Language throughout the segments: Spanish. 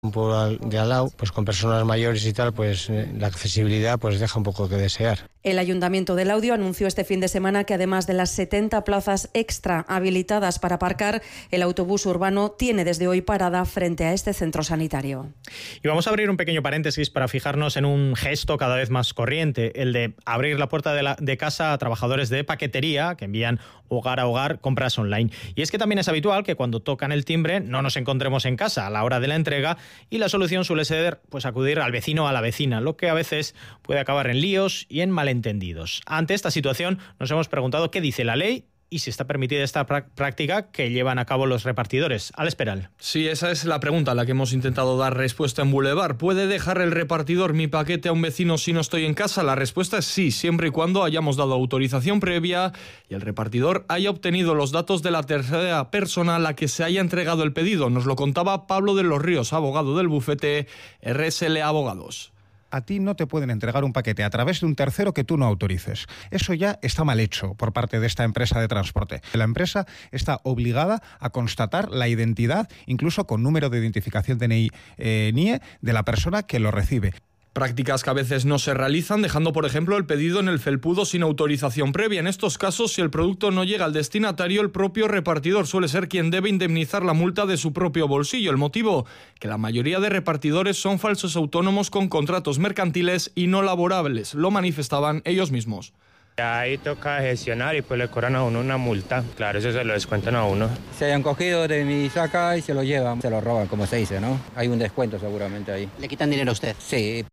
de al lado, pues con personas mayores y tal, pues la accesibilidad pues deja un poco que desear. El Ayuntamiento de Laudio anunció este fin de semana que además de las 70 plazas extra habilitadas para aparcar, el autobús urbano tiene desde hoy parada frente a este centro sanitario. Y vamos a abrir un pequeño paréntesis para fijarnos en un gesto cada vez más corriente, el de abrir la puerta de casa a trabajadores de paquetería que envían hogar a hogar compras online. Y es que también es habitual que cuando tocan el timbre no nos encontremos en casa a la hora de la entrega, y la solución suele ser pues acudir al vecino o a la vecina, lo que a veces puede acabar en líos y en malentendidos. Ante esta situación nos hemos preguntado qué dice la ley y si está permitida esta práctica que llevan a cabo los repartidores. Alex Peral. Sí, esa es la pregunta a la que hemos intentado dar respuesta en Boulevard. ¿Puede dejar el repartidor mi paquete a un vecino si no estoy en casa? La respuesta es sí, siempre y cuando hayamos dado autorización previa y el repartidor haya obtenido los datos de la tercera persona a la que se haya entregado el pedido. Nos lo contaba Pablo de los Ríos, abogado del bufete RSL Abogados. A ti no te pueden entregar un paquete a través de un tercero que tú no autorices. Eso ya está mal hecho por parte de esta empresa de transporte. La empresa está obligada a constatar la identidad, incluso con número de identificación DNI NIE, de la persona que lo recibe. Prácticas que a veces no se realizan, dejando, por ejemplo, el pedido en el felpudo sin autorización previa. En estos casos, si el producto no llega al destinatario, el propio repartidor suele ser quien debe indemnizar la multa de su propio bolsillo. El motivo, que la mayoría de repartidores son falsos autónomos con contratos mercantiles y no laborables. Lo manifestaban ellos mismos. Ahí toca gestionar y pues le cobran a uno una multa. Claro, eso se lo descuentan a uno. Se hayan cogido de mi saca y se lo llevan. Se lo roban, como se dice, ¿no? Hay un descuento seguramente ahí. ¿Le quitan dinero a usted? Sí.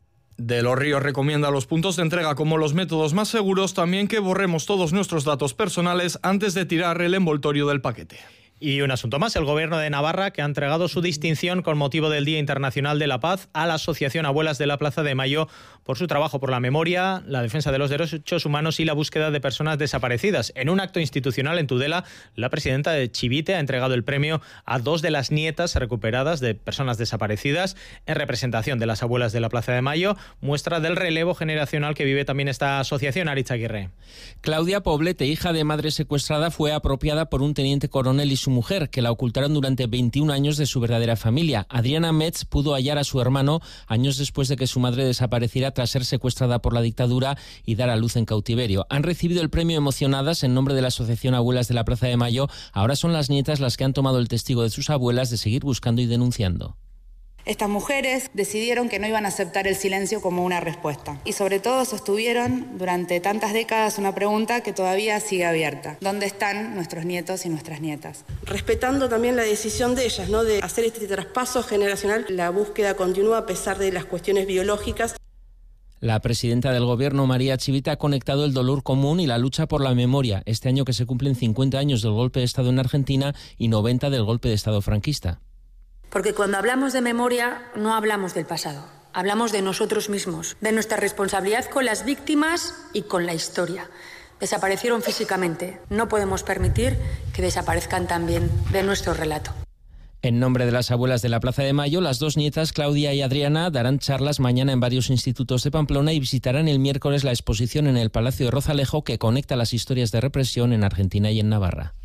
De los Ríos recomienda los puntos de entrega como los métodos más seguros, también que borremos todos nuestros datos personales antes de tirar el envoltorio del paquete. Y un asunto más, el Gobierno de Navarra, que ha entregado su distinción con motivo del Día Internacional de la Paz a la Asociación Abuelas de la Plaza de Mayo por su trabajo por la memoria, la defensa de los derechos humanos y la búsqueda de personas desaparecidas. En un acto institucional en Tudela, la presidenta de Chivite ha entregado el premio a 2 de las nietas recuperadas de personas desaparecidas en representación de las Abuelas de la Plaza de Mayo, muestra del relevo generacional que vive también esta asociación. Aritz Aguirre. Claudia Poblete, hija de madre secuestrada, fue apropiada por un teniente coronel y su mujer, que la ocultaron durante 21 años de su verdadera familia. Adriana Metz pudo hallar a su hermano años después de que su madre desapareciera tras ser secuestrada por la dictadura y dar a luz en cautiverio. Han recibido el premio emocionadas en nombre de la Asociación Abuelas de la Plaza de Mayo. Ahora son las nietas las que han tomado el testigo de sus abuelas de seguir buscando y denunciando. Estas mujeres decidieron que no iban a aceptar el silencio como una respuesta y sobre todo sostuvieron durante tantas décadas una pregunta que todavía sigue abierta. ¿Dónde están nuestros nietos y nuestras nietas? Respetando también la decisión de ellas, ¿no?, de hacer este traspaso generacional, la búsqueda continúa a pesar de las cuestiones biológicas. La presidenta del Gobierno, María Chivite, ha conectado el dolor común y la lucha por la memoria, este año que se cumplen 50 años del golpe de Estado en Argentina y 90 del golpe de Estado franquista. Porque cuando hablamos de memoria no hablamos del pasado, hablamos de nosotros mismos, de nuestra responsabilidad con las víctimas y con la historia. Desaparecieron físicamente, no podemos permitir que desaparezcan también de nuestro relato. En nombre de las Abuelas de la Plaza de Mayo, las 2 nietas, Claudia y Adriana, darán charlas mañana en varios institutos de Pamplona y visitarán el miércoles la exposición en el Palacio de Rozalejo que conecta las historias de represión en Argentina y en Navarra.